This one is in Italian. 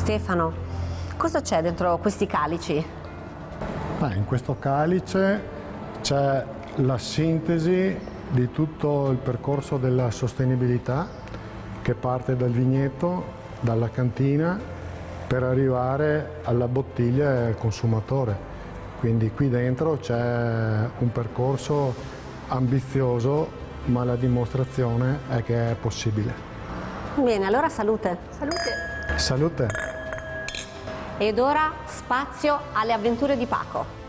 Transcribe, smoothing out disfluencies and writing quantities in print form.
Stefano, cosa c'è dentro questi calici? In questo calice c'è la sintesi di tutto il percorso della sostenibilità che parte dal vigneto, dalla cantina, per arrivare alla bottiglia e al consumatore. Quindi qui dentro c'è un percorso ambizioso, ma la dimostrazione è che è possibile. Bene, allora salute. Salute! Salute! Ed ora spazio alle avventure di Paco.